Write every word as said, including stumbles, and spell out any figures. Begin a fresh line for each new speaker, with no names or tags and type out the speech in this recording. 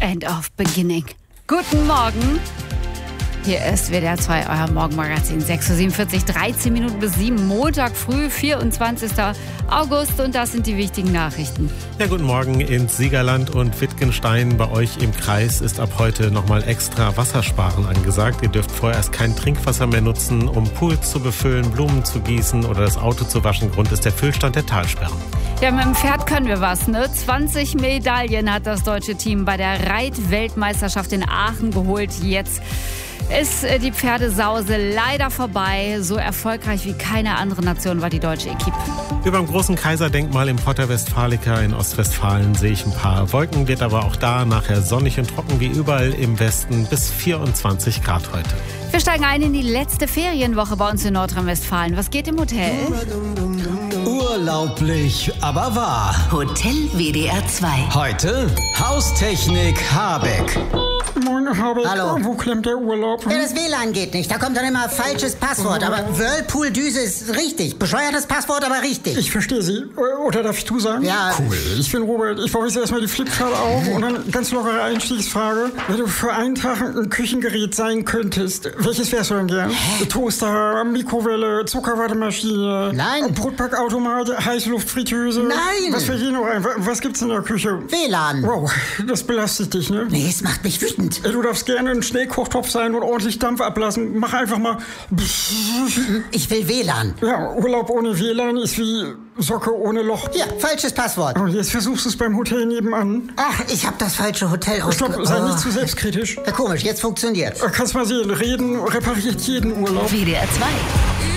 End of Beginning. Guten Morgen. Hier ist W D R zwei, euer Morgenmagazin. sechs Uhr siebenundvierzig, dreizehn Minuten bis sieben, Montag früh, vierundzwanzigster August. Und das sind die wichtigen Nachrichten.
Ja, guten Morgen ins Siegerland und Wittgenstein. Bei euch im Kreis ist ab heute nochmal extra Wassersparen angesagt. Ihr dürft vorerst kein Trinkwasser mehr nutzen, um Pools zu befüllen, Blumen zu gießen oder das Auto zu waschen. Grund ist der Füllstand der Talsperren.
Ja, mit dem Pferd können wir was, ne? zwanzig Medaillen hat das deutsche Team bei der Reitweltmeisterschaft in Aachen geholt. Jetzt ist die Pferdesause leider vorbei. So erfolgreich wie keine andere Nation war die deutsche Equipe.
Über dem großen Kaiserdenkmal im Porta Westfalica in Ostwestfalen sehe ich ein paar Wolken. Wird aber auch da nachher sonnig und trocken wie überall im Westen bis vierundzwanzig Grad heute.
Wir steigen ein in die letzte Ferienwoche bei uns in Nordrhein-Westfalen. Was geht im Hotel?
Urlaublich, aber wahr.
Hotel W D R zwei.
Heute Haustechnik Habeck.
Moin, Habeck.
Hallo.
Wo klemmt der Urlaub?
Ja, das W L A N geht nicht. Da kommt dann immer falsches Passwort. Aber Whirlpool-Düse ist richtig. Bescheuertes Passwort, aber richtig.
Ich verstehe Sie. Oder darf ich du sagen?
Ja.
Cool. Ich bin Robert. Ich baue jetzt erstmal die Flipchart auf und dann ganz lockere Einstiegsfrage. Wenn du für einen Tag ein Küchengerät sein könntest, welches wärst du denn gern? Hä? Toaster, Mikrowelle, Zuckerwattemaschine,
Nein.
Brotbackautomat, Heißluftfritteuse.
Nein.
Was fällt hier noch ein? Was gibt's in der Küche?
W L A N.
Wow, das belastet dich, ne?
Nee, es macht mich wütend.
Du darfst gerne ein Schnellkochtopf sein und ordentlich Dampf ablassen. Mach einfach mal.
Ich will W L A N.
Ja, Urlaub ohne W L A N ist wie Socke ohne Loch.
Ja, falsches Passwort.
Und jetzt versuchst du es beim Hotel nebenan.
Ach, ich habe das falsche Hotel
Stopp,
ausge...
sei
Oh.
nicht zu selbstkritisch.
Ja, komisch, jetzt funktioniert's.
Kannst mal sehen, reden repariert jeden Urlaub.
W D R zwei.